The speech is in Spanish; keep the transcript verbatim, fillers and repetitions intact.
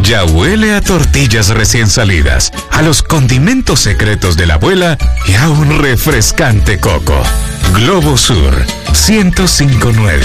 Ya huele a tortillas recién salidas, a los condimentos secretos de la abuela y a un refrescante coco. Globo Sur ciento cinco punto nueve.